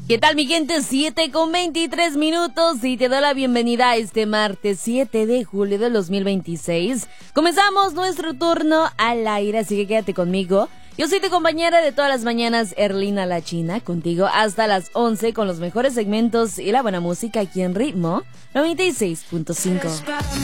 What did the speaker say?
¿Qué tal, mi gente? 7:23 y te doy la bienvenida a este martes 7 de julio del 2026. Comenzamos nuestro turno al aire, así que quédate conmigo. Yo soy tu compañera de todas las mañanas, Erlina La China, contigo hasta las 11 con los mejores segmentos y la buena música aquí en Ritmo 96.5.